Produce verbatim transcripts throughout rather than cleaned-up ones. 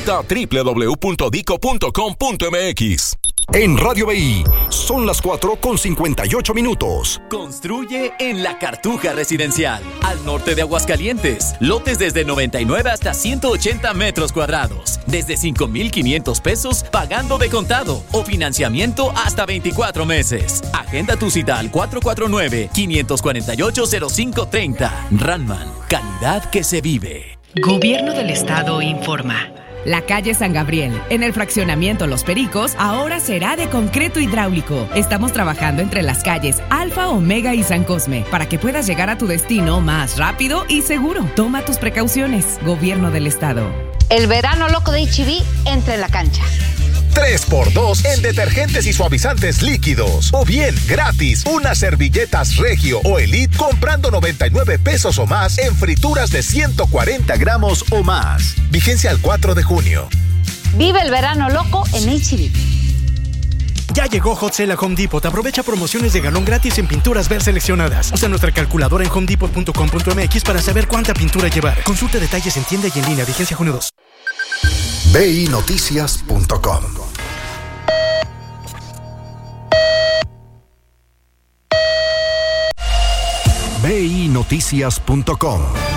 Visita doble u doble u doble u punto dico punto com punto eme equis. En Radio B I, son las cuatro con cincuenta y ocho minutos. Construye en La Cartuja Residencial, al norte de Aguascalientes. Lotes desde noventa y nueve hasta ciento ochenta metros cuadrados. Desde cinco mil quinientos pesos pagando de contado o financiamiento hasta veinticuatro meses. Agenda tu cita al cuatro cuatro nueve, cinco cuatro ocho, cero cinco tres cero. Ranman, calidad que se vive. Gobierno del Estado informa. La calle San Gabriel, en el fraccionamiento Los Pericos, ahora será de concreto hidráulico. Estamos trabajando entre las calles Alfa, Omega y San Cosme para que puedas llegar a tu destino más rápido y seguro. Toma tus precauciones. Gobierno del Estado. El verano loco de H E B entra en la cancha. tres por dos en detergentes y suavizantes líquidos. O bien, gratis, unas servilletas Regio o Elite comprando noventa y nueve pesos o más en frituras de ciento cuarenta gramos o más. Vigencia al cuatro de junio. Vive el verano loco en H E B. Ya llegó Hot Sale a Home Depot. Aprovecha promociones de galón gratis en pinturas ver seleccionadas. Usa nuestra calculadora en home depot punto com punto eme equis para saber cuánta pintura llevar. Consulta detalles en tienda y en línea. Vigencia junio dos. B I noticias punto com. B I noticias punto com.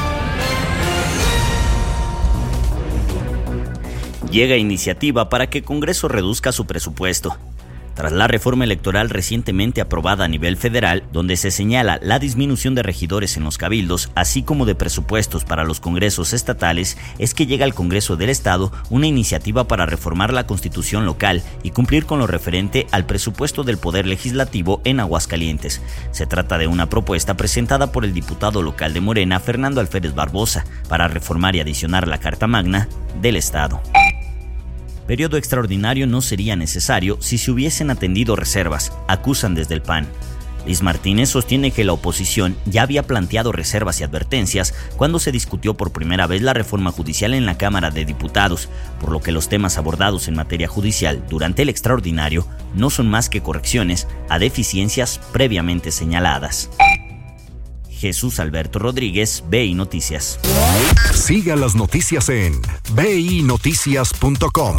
Llega iniciativa para que Congreso reduzca su presupuesto. Tras la reforma electoral recientemente aprobada a nivel federal, donde se señala la disminución de regidores en los cabildos, así como de presupuestos para los congresos estatales, es que llega al Congreso del Estado una iniciativa para reformar la Constitución local y cumplir con lo referente al presupuesto del Poder Legislativo en Aguascalientes. Se trata de una propuesta presentada por el diputado local de Morena, Fernando Alférez Barbosa, para reformar y adicionar la Carta Magna del Estado. Periodo extraordinario no sería necesario si se hubiesen atendido reservas, acusan desde el P A N. Liz Martínez sostiene que la oposición ya había planteado reservas y advertencias cuando se discutió por primera vez la reforma judicial en la Cámara de Diputados, por lo que los temas abordados en materia judicial durante el extraordinario no son más que correcciones a deficiencias previamente señaladas. Jesús Alberto Rodríguez, B I Noticias. Siga las noticias en B I noticias punto com.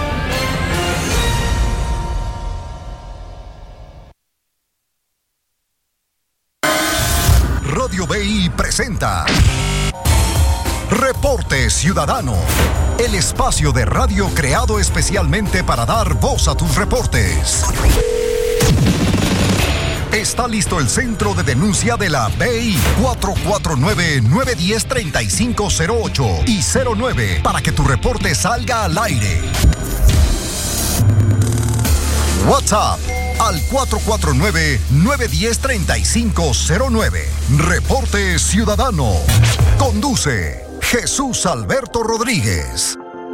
Radio B I presenta Reporte Ciudadano, el espacio de radio creado especialmente para dar voz a tus reportes. Está listo el centro de denuncia de la B I cuatro cuatro nueve, nueve uno cero, tres cinco cero ocho y cero nueve para que tu reporte salga al aire. WhatsApp al cuatro cuatro nueve, nueve uno cero, tres cinco cero nueve. Reporte Ciudadano. Conduce Jesús Alberto Rodríguez.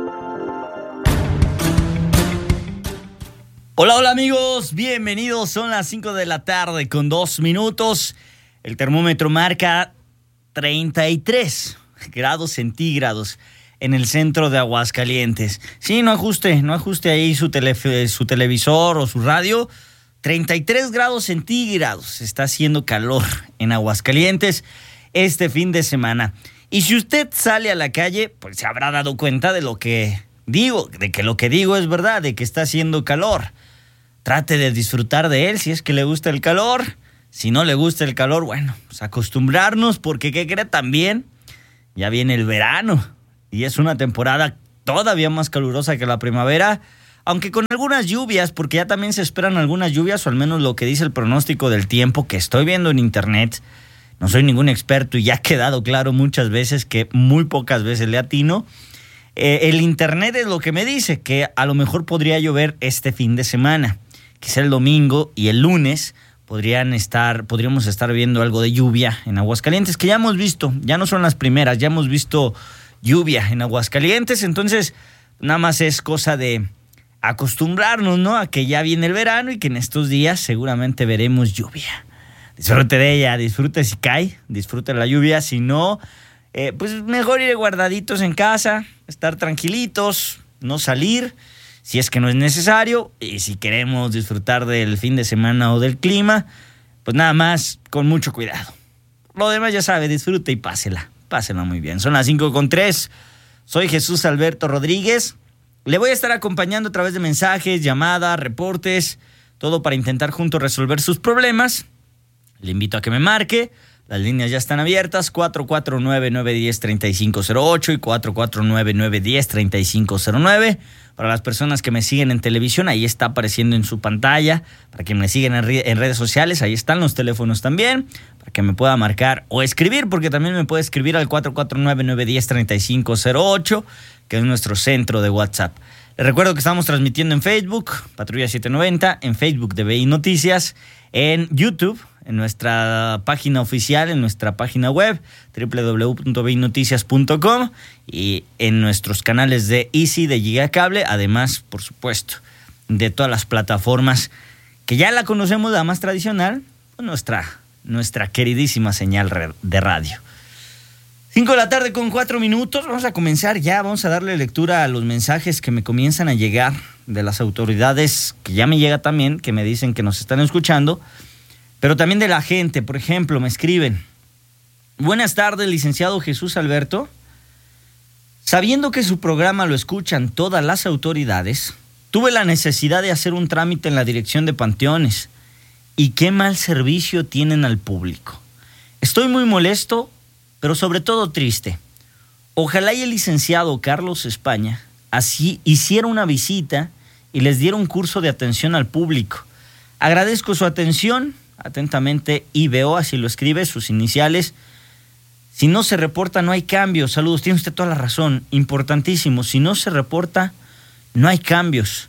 Hola, hola amigos, bienvenidos, son las cinco de la tarde con dos minutos. El termómetro marca treinta y tres grados centígrados en el centro de Aguascalientes. Sí, no ajuste, no ajuste ahí su, tele, su televisor o su radio. treinta y tres grados centígrados, está haciendo calor en Aguascalientes este fin de semana. Y si usted sale a la calle, pues se habrá dado cuenta de lo que digo, de que lo que digo es verdad, de que está haciendo calor. Trate de disfrutar de él si es que le gusta el calor. Si no le gusta el calor, bueno, pues acostumbrarnos, porque ¿qué cree? También ya viene el verano y es una temporada todavía más calurosa que la primavera, aunque con algunas lluvias, porque ya también se esperan algunas lluvias, o al menos lo que dice el pronóstico del tiempo que estoy viendo en internet. No soy ningún experto y ya ha quedado claro muchas veces que muy pocas veces le atino. Eh, el internet es lo que me dice, que a lo mejor podría llover este fin de semana, quizá el domingo y el lunes podrían estar, podríamos estar viendo algo de lluvia en Aguascalientes, que ya hemos visto, ya no son las primeras, ya hemos visto lluvia en Aguascalientes, entonces nada más es cosa de acostumbrarnos, ¿no?, a que ya viene el verano y que en estos días seguramente veremos lluvia. Disfrute de ella, disfrute si cae, disfrute la lluvia, si no, eh, pues mejor ir guardaditos en casa, estar tranquilitos, no salir, si es que no es necesario, y si queremos disfrutar del fin de semana o del clima, pues nada más con mucho cuidado. Lo demás ya sabe, disfrute y pásela, pásela muy bien. Son las cinco con tres, Soy Jesús Alberto Rodríguez. Le voy a estar acompañando a través de mensajes, llamadas, reportes, todo para intentar juntos resolver sus problemas. Le invito a que me marque. Las líneas ya están abiertas, cuatro cuatro nueve, nueve uno cero, tres cinco cero ocho y cuatro cuatro nueve, nueve uno cero, tres cinco cero nueve. Para las personas que me siguen en televisión, ahí está apareciendo en su pantalla. Para quienes me siguen en, re- en redes sociales, ahí están los teléfonos también. Para que me pueda marcar o escribir, porque también me puede escribir al cuatro cuatro nueve, nueve uno cero, tres cinco cero ocho, que es nuestro centro de WhatsApp. Les recuerdo que estamos transmitiendo en Facebook, Patrulla setecientos noventa, en Facebook de B I Noticias, en YouTube, en nuestra página oficial, en nuestra página web, doble u doble u doble u punto b i noticias punto com, y en nuestros canales de Easy, de Gigacable, además, por supuesto, de todas las plataformas que ya la conocemos, la más tradicional, nuestra, nuestra queridísima señal de radio. Cinco de la tarde con cuatro minutos, vamos a comenzar ya, vamos a darle lectura a los mensajes que me comienzan a llegar de las autoridades, que ya me llega también, que me dicen que nos están escuchando, pero también de la gente. Por ejemplo, me escriben: buenas tardes, licenciado Jesús Alberto. Sabiendo que su programa lo escuchan todas las autoridades, tuve la necesidad de hacer un trámite en la Dirección de Panteones. Y qué mal servicio tienen al público. Estoy muy molesto, pero sobre todo triste. Ojalá y el licenciado Carlos España así hiciera una visita y les diera un curso de atención al público. Agradezco su atención. Atentamente, I B O, así lo escribe, sus iniciales. Si no se reporta, no hay cambios. Saludos, tiene usted toda la razón. Importantísimo, si no se reporta, no hay cambios.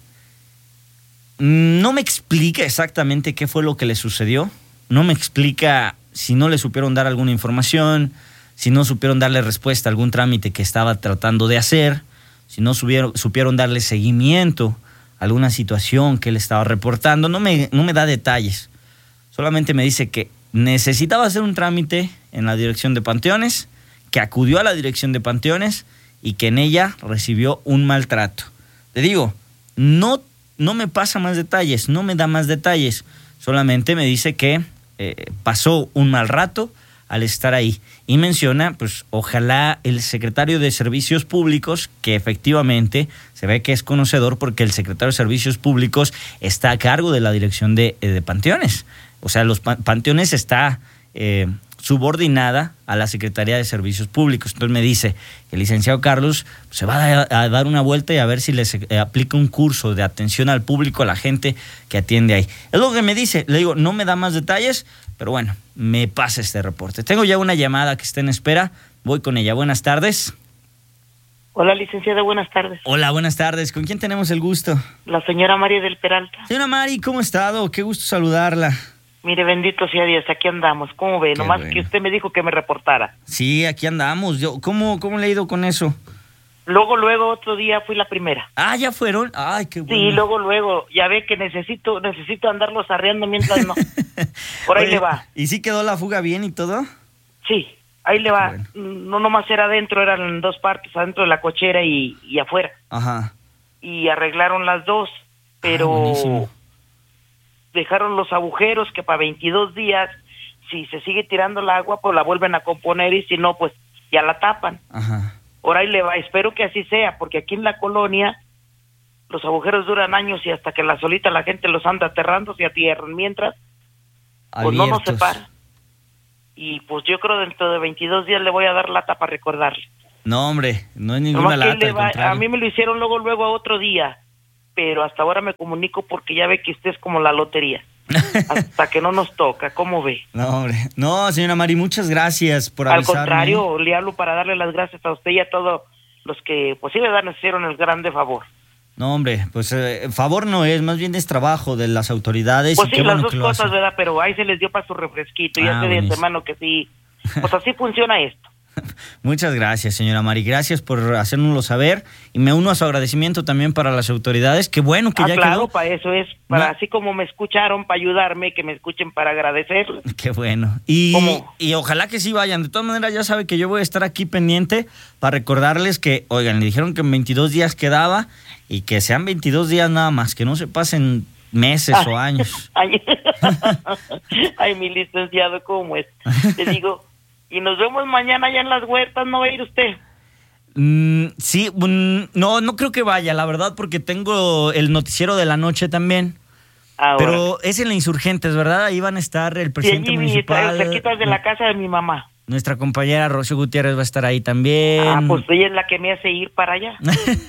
No me explica exactamente qué fue lo que le sucedió. No me explica si no le supieron dar alguna información, si no supieron darle respuesta a algún trámite que estaba tratando de hacer, si no supieron, supieron darle seguimiento a alguna situación que él estaba reportando. No me, no me da detalles. Solamente me dice que necesitaba hacer un trámite en la Dirección de Panteones, que acudió a la Dirección de Panteones y que en ella recibió un maltrato. Te digo, no, no me pasa más detalles, no me da más detalles. Solamente me dice que eh, pasó un mal rato al estar ahí. Y menciona, pues, ojalá el secretario de Servicios Públicos, que efectivamente se ve que es conocedor porque el secretario de Servicios Públicos está a cargo de la Dirección de, de Panteones. O sea, los panteones está eh, subordinada a la Secretaría de Servicios Públicos. Entonces me dice que el licenciado Carlos pues, se va a, a dar una vuelta y a ver si les eh, aplica un curso de atención al público, a la gente que atiende ahí. Es lo que me dice. Le digo, no me da más detalles, pero bueno, me pasa este reporte. Tengo ya una llamada que está en espera. Voy con ella. Buenas tardes. Hola, licenciada, buenas tardes. Hola, buenas tardes. ¿Con quién tenemos el gusto? La señora Mari del Peralta. Señora Mari, ¿cómo ha estado? Qué gusto saludarla. Mire, bendito sea Dios, aquí andamos. ¿Cómo ve? Qué Nomás bueno. que usted me dijo que me reportara. Sí, aquí andamos. Yo, ¿cómo, ¿Cómo le ha ido con eso? Luego, luego, otro día fui la primera. Ah, ¿ya fueron? Ay, qué bueno. Sí, luego, luego. Ya ve que necesito necesito andarlos arreando mientras no. Por ahí Oye, le va. ¿y sí quedó la fuga bien y todo? Sí, ahí le va. Bueno. No nomás era adentro, eran dos partes, adentro de la cochera y, y afuera. Ajá. Y arreglaron las dos, pero... Ah, buenísimo. Dejaron los agujeros que para veintidós días, si se sigue tirando el agua, pues la vuelven a componer y si no, pues ya la tapan. Ajá. Por ahí le va, espero que así sea, porque aquí en la colonia los agujeros duran años y hasta que la solita la gente los anda aterrando, se atierran, mientras, pues no nos separa. Y pues yo creo dentro de veintidós días le voy a dar lata para recordarle. No, hombre, no es ninguna Nomás que lata, le al va, contrario. a mí me lo hicieron luego, luego a otro día, pero hasta ahora me comunico porque ya ve que usted es como la lotería. Hasta que no nos toca, ¿cómo ve? No, hombre. No, señora Mari, muchas gracias por Al avisarme. contrario, le hablo para darle las gracias a usted y a todos los que, pues sí, verdad, nos hicieron el grande favor. No, hombre, pues eh, favor no es, más bien es trabajo de las autoridades. Pues y sí, qué las bueno dos que lo cosas, hacen. ¿verdad? Pero ahí se les dio para su refresquito, ya Ah, sé de buenísimo. antemano que sí. Pues así funciona esto. Muchas gracias, señora Mari. Gracias por hacérnoslo saber. Y me uno a su agradecimiento también para las autoridades. Qué bueno que ah, ya claro, quedó. para eso es, para No. así como me escucharon, para ayudarme, que me escuchen para agradecerles. Qué bueno. Y, ¿Cómo? y ojalá que sí vayan. De todas maneras, ya sabe que yo voy a estar aquí pendiente para recordarles que, oigan, le dijeron que en veintidós días quedaba y que sean veintidós días nada más, que no se pasen meses Ah. o años. Ay, ay, mi licenciado, ¿cómo es? Le digo, y nos vemos mañana allá en las huertas, ¿no va a ir usted? Mm, sí, mm, no, no creo que vaya, la verdad, porque tengo el noticiero de la noche también. Ahora. Pero es en la Insurgentes, ¿verdad? Ahí van a estar el presidente sí, municipal. Cerquita de la casa de mi mamá. Nuestra compañera Rocío Gutiérrez va a estar ahí también. Ah, pues ella es la que me hace ir para allá.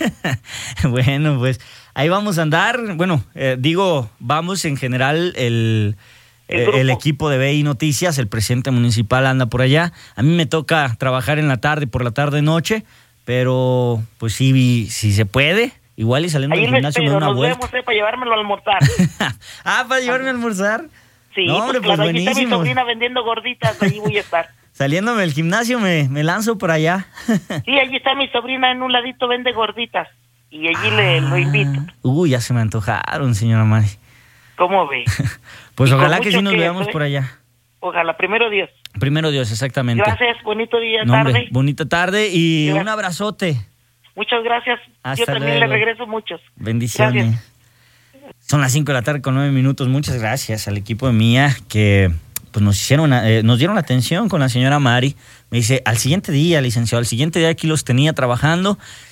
Bueno, pues ahí vamos a andar. Bueno, eh, digo, vamos en general el... El, el equipo de B I Noticias, el presidente municipal anda por allá. A mí me toca trabajar en la tarde, por la tarde-noche, pero pues sí, si se puede, igual y saliendo del gimnasio me doy una nos vuelta. Vemos, eh, para llevármelo a almorzar. Ah, ¿para llevarme a almorzar? Sí, no, hombre, pues, pues claro, buenísimo. Aquí está mi sobrina vendiendo gorditas, allí voy a estar. Saliéndome del gimnasio me, me lanzo por allá. Sí, allí está mi sobrina, en un ladito vende gorditas, y allí ah, le lo invito. Uy, ya se me antojaron, señora Mari. ¿Cómo ve? Pues ojalá que sí nos veamos por allá. Ojalá, primero Dios. Primero Dios, exactamente. Gracias, bonito día, no, tarde. Hombre, bonita tarde y gracias. Un abrazote. Muchas gracias. Hasta Yo también luego. le regreso muchos. Bendiciones. Gracias. Son las cinco de la tarde con nueve minutos. Muchas gracias al equipo de Mía que pues nos hicieron, eh, nos dieron la atención con la señora Mari. Me dice, al siguiente día, licenciado, al siguiente día aquí los tenía trabajando.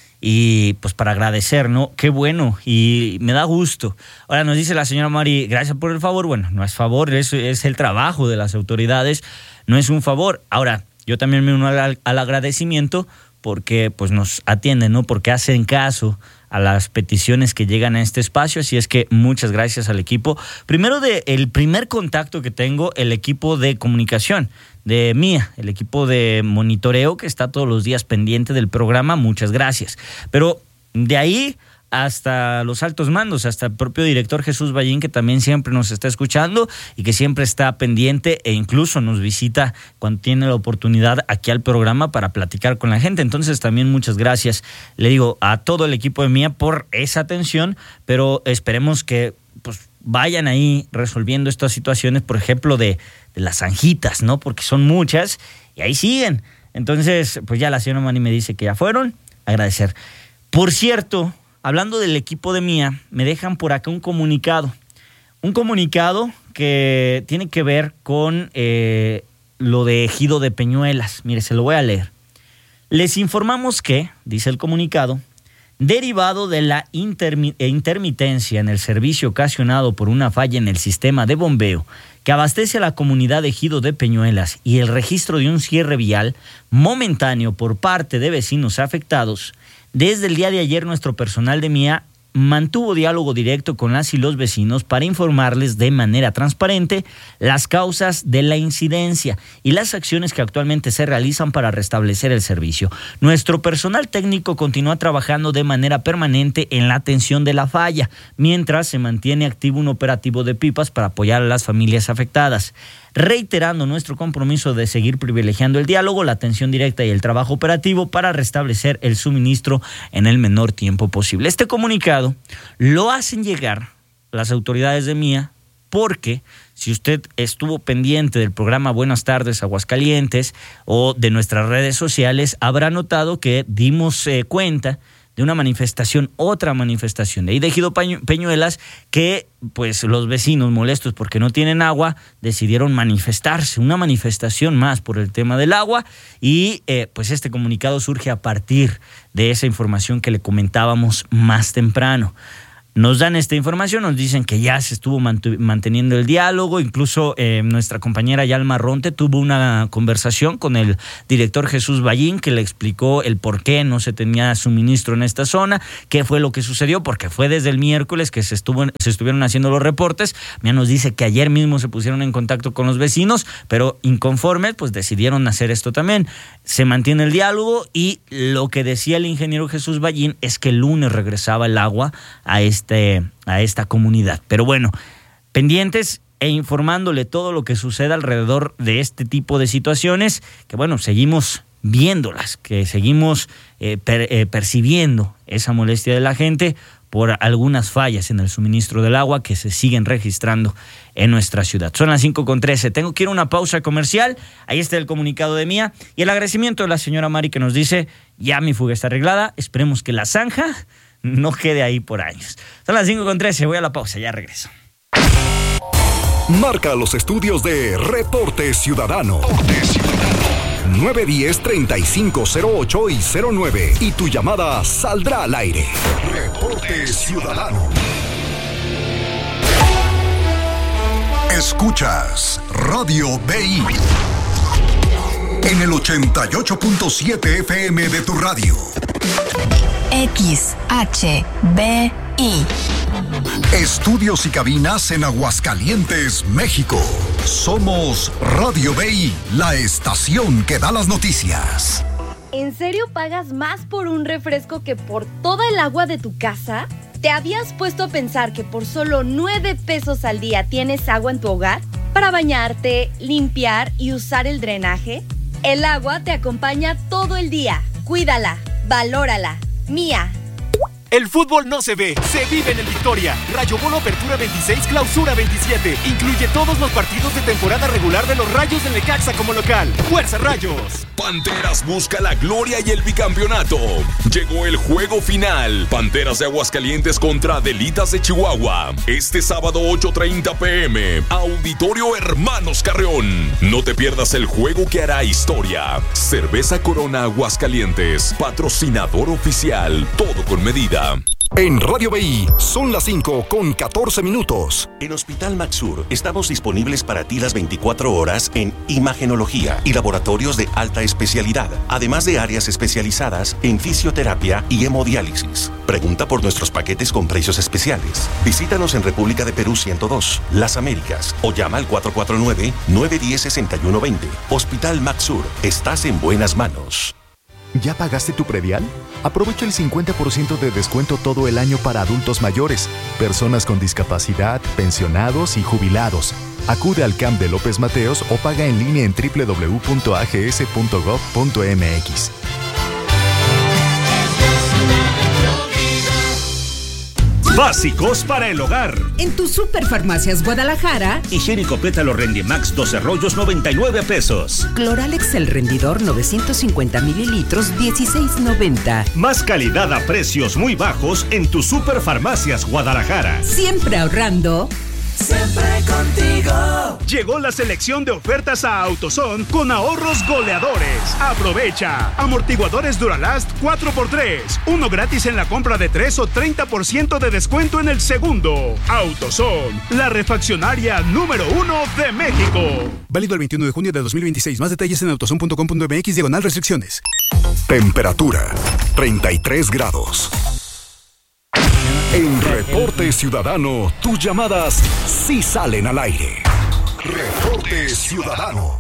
Y pues para agradecer, ¿no? Qué bueno y me da gusto. Ahora nos dice la señora Mari, gracias por el favor. Bueno, no es favor, es, es el trabajo de las autoridades, no es un favor. Ahora, yo también me uno al, al agradecimiento porque pues nos atienden, ¿no? Porque hacen caso a las peticiones que llegan a este espacio, así es que muchas gracias al equipo. Primero, de el primer contacto que tengo, el equipo de comunicación de Mía, el equipo de monitoreo que está todos los días pendiente del programa, muchas gracias. Pero de ahí hasta los altos mandos, hasta el propio director Jesús Ballín, que también siempre nos está escuchando y que siempre está pendiente e incluso nos visita cuando tiene la oportunidad aquí al programa para platicar con la gente. Entonces también muchas gracias, le digo, a todo el equipo de Mía por esa atención, pero esperemos que pues vayan ahí resolviendo estas situaciones, por ejemplo, de, de las zanjitas, ¿no? Porque son muchas y ahí siguen. Entonces, pues ya la señora Mani me dice que ya fueron. Agradecer. Por cierto, hablando del equipo de Mía, me dejan por acá un comunicado. Un comunicado que tiene que ver con eh, lo de Ejido de Peñuelas. Mire, se lo voy a leer. Les informamos que, dice el comunicado, derivado de la intermi- intermitencia en el servicio ocasionado por una falla en el sistema de bombeo que abastece a la comunidad de Ejido de Peñuelas y el registro de un cierre vial momentáneo por parte de vecinos afectados, desde el día de ayer nuestro personal de Mía mantuvo diálogo directo con las y los vecinos para informarles de manera transparente las causas de la incidencia y las acciones que actualmente se realizan para restablecer el servicio. Nuestro personal técnico continúa trabajando de manera permanente en la atención de la falla, mientras se mantiene activo un operativo de pipas para apoyar a las familias afectadas. Reiterando nuestro compromiso de seguir privilegiando el diálogo, la atención directa y el trabajo operativo para restablecer el suministro en el menor tiempo posible. Este comunicado lo hacen llegar las autoridades de Mía porque si usted estuvo pendiente del programa Buenas Tardes Aguascalientes o de nuestras redes sociales, habrá notado que dimos eh, cuenta de una manifestación, otra manifestación de ahí de Ejido Peñuelas, que pues los vecinos molestos porque no tienen agua decidieron manifestarse, una manifestación más por el tema del agua y eh, pues este comunicado surge a partir de esa información que le comentábamos más temprano. Nos dan esta información, nos dicen que ya se estuvo mantu- manteniendo el diálogo, incluso eh, nuestra compañera Yalma Ronte tuvo una conversación con el director Jesús Ballín que le explicó el por qué no se tenía suministro en esta zona, qué fue lo que sucedió, porque fue desde el miércoles que se, estuvo, se estuvieron haciendo los reportes. Mía nos dice que ayer mismo se pusieron en contacto con los vecinos, pero inconformes pues decidieron hacer esto también. Se mantiene el diálogo y lo que decía el ingeniero Jesús Ballín es que el lunes regresaba el agua a este a esta comunidad. Pero bueno, pendientes e informándole todo lo que suceda alrededor de este tipo de situaciones, que bueno, seguimos viéndolas, que seguimos eh, per, eh, percibiendo esa molestia de la gente por algunas fallas en el suministro del agua que se siguen registrando en nuestra ciudad. Son las cinco con trece. Tengo que ir a una pausa comercial. Ahí está el comunicado de Mía y el agradecimiento de la señora Mari que nos dice, ya mi fuga está arreglada, esperemos que la zanja no quede ahí por años. Son las cinco con trece, voy a la pausa, ya regreso. Marca los estudios de Reporte Ciudadano. nueve uno cero, tres cinco cero ocho y cero nueve y tu llamada saldrá al aire. Reporte Ciudadano. Escuchas Radio B I en el ochenta y ocho punto siete F M de tu radio. X H B I. Estudios y cabinas en Aguascalientes, México. Somos Radio B I, la estación que da las noticias. ¿En serio pagas más por un refresco que por toda el agua de tu casa? ¿Te habías puesto a pensar que por solo nueve pesos al día tienes agua en tu hogar? Para bañarte, limpiar y usar el drenaje. El agua te acompaña todo el día. Cuídala, valórala. Mía. El fútbol no se ve, se vive en el Victoria. Rayo Bolo Apertura veintiséis, Clausura veintisiete. Incluye todos los partidos de temporada regular de los Rayos del Necaxa como local. ¡Fuerza, Rayos! Panteras busca la gloria y el bicampeonato. Llegó el juego final. Panteras de Aguascalientes contra Adelitas de Chihuahua. Este sábado ocho treinta pm. Auditorio Hermanos Carreón. No te pierdas el juego que hará historia. Cerveza Corona Aguascalientes. Patrocinador oficial. Todo con medida. En Radio B I son las cinco con catorce minutos. En Hospital Maxur estamos disponibles para ti las veinticuatro horas en imagenología y laboratorios de alta especialidad, además de áreas especializadas en fisioterapia y hemodiálisis. Pregunta por nuestros paquetes con precios especiales. Visítanos en República de Perú ciento dos, Las Américas, o llama al cuatro cuatro nueve, nueve uno cero, seis uno dos cero. Hospital Maxur, estás en buenas manos. ¿Ya pagaste tu predial? Aprovecha el cincuenta por ciento de descuento todo el año para adultos mayores, personas con discapacidad, pensionados y jubilados. Acude al C A M de López Mateos o paga en línea en doble u doble u doble u punto a g s punto gov punto m x. Básicos para el hogar. En tu Superfarmacias Guadalajara. Higiénico Pétalo Rendimax doce rollos, noventa y nueve pesos. Cloralex El Rendidor novecientos cincuenta mililitros, dieciséis noventa. Más calidad a precios muy bajos en tu Superfarmacias Guadalajara. Siempre ahorrando. Siempre contigo. Llegó la selección de ofertas a AutoZone con ahorros goleadores. Aprovecha. Amortiguadores Duralast cuatro por tres. Uno gratis en la compra de tres o treinta por ciento de descuento en el segundo. AutoZone, la refaccionaria número uno de México. Válido el veintiuno de junio de dos mil veintiséis. Más detalles en autozone punto com punto m x diagonal restricciones. Temperatura treinta y tres grados. En Reporte Ciudadano, tus llamadas sí salen al aire. Reporte Ciudadano.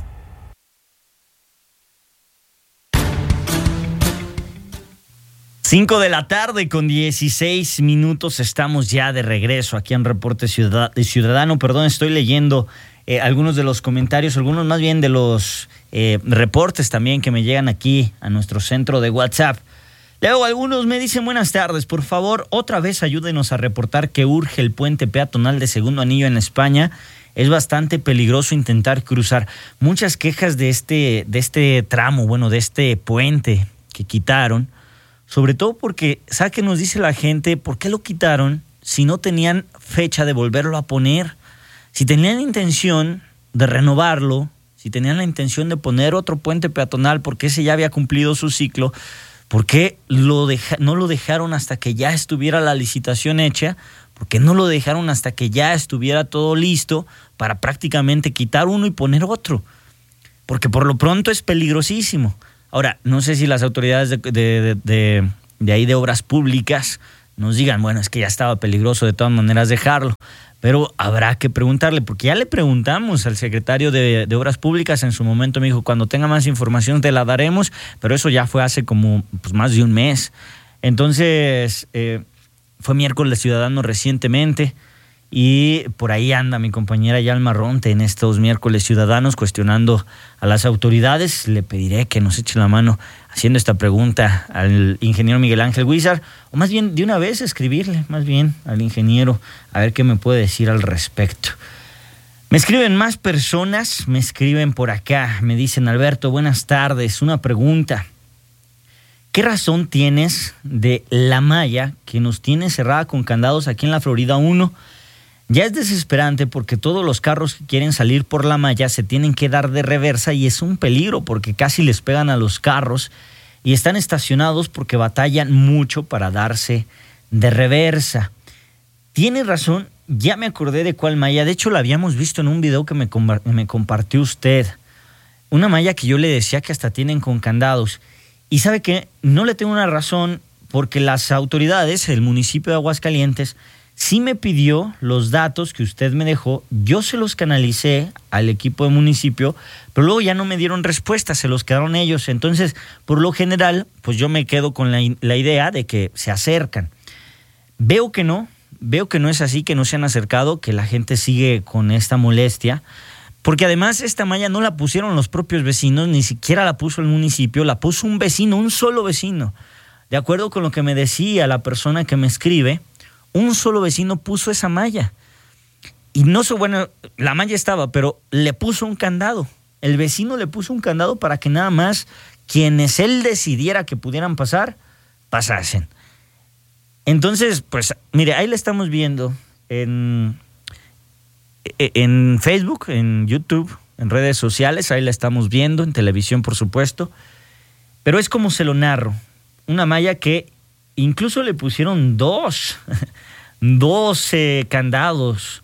Cinco de la tarde con dieciséis minutos. Estamos ya de regreso aquí en Reporte Ciudadano. Perdón, estoy leyendo eh, algunos de los comentarios, algunos más bien de los eh, reportes también que me llegan aquí a nuestro centro de WhatsApp. Luego algunos me dicen buenas tardes, por favor, otra vez ayúdenos a reportar que urge el puente peatonal de Segundo Anillo en España. Es bastante peligroso intentar cruzar. Muchas quejas de este, de este tramo, bueno, de este puente que quitaron, sobre todo porque, ¿sabe qué nos dice la gente? ¿Por qué lo quitaron si no tenían fecha de volverlo a poner? Si tenían la intención de renovarlo, si tenían la intención de poner otro puente peatonal porque ese ya había cumplido su ciclo, ¿por qué lo deja, no lo dejaron hasta que ya estuviera la licitación hecha? ¿Por qué no lo dejaron hasta que ya estuviera todo listo para prácticamente quitar uno y poner otro? Porque por lo pronto es peligrosísimo. Ahora, no sé si las autoridades de, de, de, de, de ahí de obras públicas nos digan, bueno, es que ya estaba peligroso de todas maneras dejarlo. Pero habrá que preguntarle, porque ya le preguntamos al secretario de, de Obras Públicas en su momento, me dijo, cuando tenga más información te la daremos, pero eso ya fue hace como pues, más de un mes. Entonces, eh, fue miércoles ciudadano recientemente y por ahí anda mi compañera Yalma Ronte en estos miércoles ciudadanos cuestionando a las autoridades. Le pediré que nos eche la mano haciendo esta pregunta al ingeniero Miguel Ángel Huizar, o más bien de una vez escribirle, más bien al ingeniero, a ver qué me puede decir al respecto. Me escriben más personas, me escriben por acá, me dicen, Alberto, buenas tardes, una pregunta. ¿Qué razón tienes de la malla que nos tiene cerrada con candados aquí en la Florida uno? Ya es desesperante porque todos los carros que quieren salir por la malla se tienen que dar de reversa y es un peligro porque casi les pegan a los carros y están estacionados porque batallan mucho para darse de reversa. Tiene razón, ya me acordé de cuál malla. De hecho, la habíamos visto en un video que me, me compartió usted. Una malla que yo le decía que hasta tienen con candados. Y ¿sabe qué? No le tengo una razón porque las autoridades, el municipio de Aguascalientes, sí me pidió los datos que usted me dejó, yo se los canalicé al equipo de municipio, pero luego ya no me dieron respuesta, se los quedaron ellos. Entonces, por lo general, pues yo me quedo con la, la idea de que se acercan. Veo que no, veo que no es así, que no se han acercado, que la gente sigue con esta molestia, porque además esta malla no la pusieron los propios vecinos, ni siquiera la puso el municipio, la puso un vecino, un solo vecino. De acuerdo con lo que me decía la persona que me escribe, un solo vecino puso esa malla. Y no sé, bueno, la malla estaba, pero le puso un candado. El vecino le puso un candado para que nada más quienes él decidiera que pudieran pasar, pasasen. Entonces, pues, mire, ahí le estamos viendo en, en Facebook, en YouTube, en redes sociales, ahí la estamos viendo, en televisión, por supuesto. Pero es como se lo narro. Una malla que incluso le pusieron dos, dos eh, candados,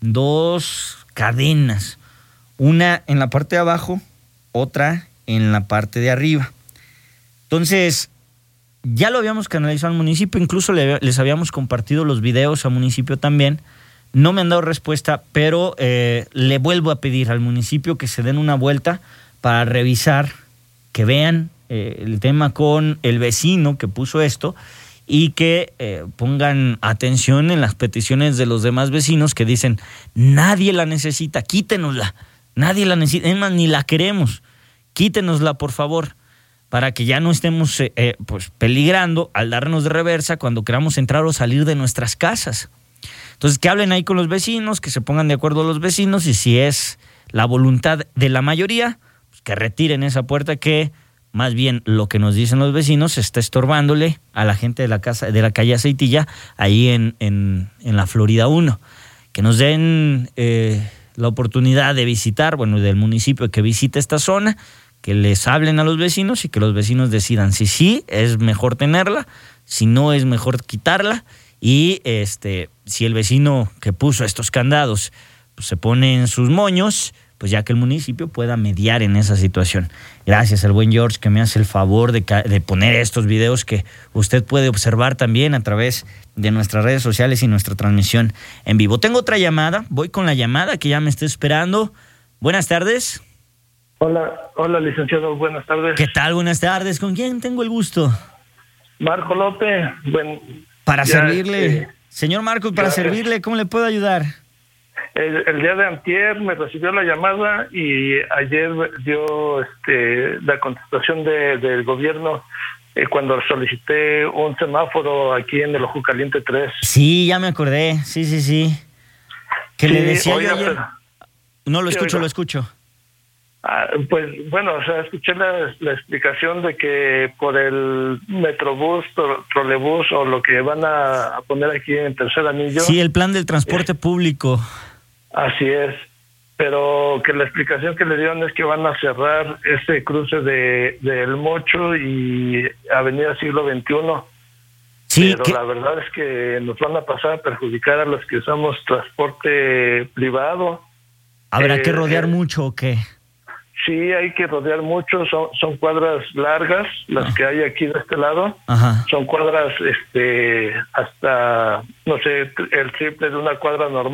dos cadenas, una en la parte de abajo, otra en la parte de arriba. Entonces, ya lo habíamos canalizado al municipio, incluso le, les habíamos compartido los videos al municipio también. No me han dado respuesta, pero eh, le vuelvo a pedir al municipio que se den una vuelta para revisar, que vean eh, el tema con el vecino que puso esto, y que eh, pongan atención en las peticiones de los demás vecinos que dicen, nadie la necesita, quítenosla, nadie la necesita, es más, ni la queremos, quítenosla por favor, para que ya no estemos eh, eh, pues peligrando al darnos de reversa cuando queramos entrar o salir de nuestras casas. Entonces, que hablen ahí con los vecinos, que se pongan de acuerdo los vecinos, y si es la voluntad de la mayoría, pues que retiren esa puerta que más bien lo que nos dicen los vecinos está estorbándole a la gente de la casa de la calle Aceitilla, ahí en, en, en la Florida uno. Que nos den eh, la oportunidad de visitar, bueno, del municipio que visite esta zona, que les hablen a los vecinos y que los vecinos decidan si sí es mejor tenerla, si no es mejor quitarla, y este si el vecino que puso estos candados pues, se pone en sus moños, pues ya que el municipio pueda mediar en esa situación. Gracias al buen George que me hace el favor de, de poner estos videos que usted puede observar también a través de nuestras redes sociales y nuestra transmisión en vivo. Tengo otra llamada, voy con la llamada que ya me está esperando. Buenas tardes. Hola, hola licenciado, buenas tardes. ¿Qué tal? Buenas tardes. ¿Con quién tengo el gusto? Marco López. Bueno, para ya, servirle. Eh, Señor Marcos, para gracias. servirle, ¿cómo le puedo ayudar? El, el día de antier me recibió la llamada y ayer dio este, la contestación de, del gobierno eh, cuando solicité un semáforo aquí en el Ojo Caliente tres. Sí, ya me acordé, sí, sí, sí. Que sí, le decía oiga, yo ayer... pero, no, lo sí, escucho, oiga. lo escucho. Ah, pues bueno, o sea, escuché la, la explicación de que por el Metrobús, tro, trolebús o lo que van a, a poner aquí en Tercer Anillo. Sí, el plan del transporte eh, público. Así es, pero que la explicación que le dieron es que van a cerrar este cruce de, de El Mocho y Avenida Siglo veintiuno. Sí, pero que... la verdad es que nos van a pasar a perjudicar a los que usamos transporte privado. ¿Habrá eh, que rodear eh, mucho o qué? Sí, hay que rodear mucho, son, son cuadras largas las ah. que hay aquí de este lado. Ajá. Son cuadras este hasta, no sé, el triple de una cuadra normal.